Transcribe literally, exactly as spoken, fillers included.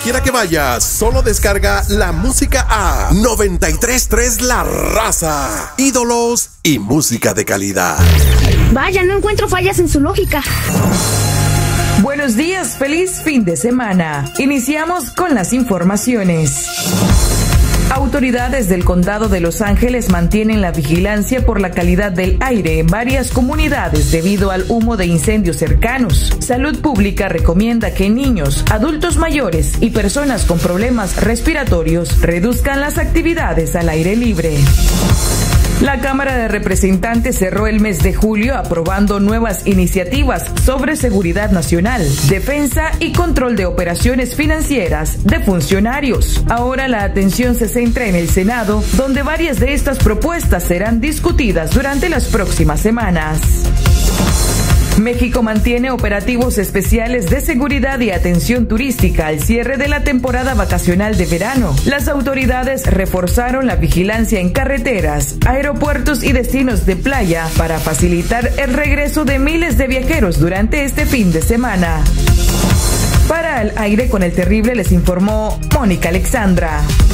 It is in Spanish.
Quiera que vayas, solo descarga la música a noventa y tres punto tres La Raza. Ídolos y música de calidad. Vaya, no encuentro fallas en su lógica. Buenos días, feliz fin de semana. Iniciamos con las informaciones. Autoridades del Condado de Los Ángeles mantienen la vigilancia por la calidad del aire en varias comunidades debido al humo de incendios cercanos. Salud Pública recomienda que niños, adultos mayores y personas con problemas respiratorios reduzcan las actividades al aire libre. La Cámara de Representantes cerró el mes de julio aprobando nuevas iniciativas sobre seguridad nacional, defensa y control de operaciones financieras de funcionarios. Ahora la atención se centra en el Senado, donde varias de estas propuestas serán discutidas durante las próximas semanas. México mantiene operativos especiales de seguridad y atención turística al cierre de la temporada vacacional de verano. Las autoridades reforzaron la vigilancia en carreteras, aeropuertos y destinos de playa para facilitar el regreso de miles de viajeros durante este fin de semana. Para Al Aire con el Terrible les informó Mónica Alexandra.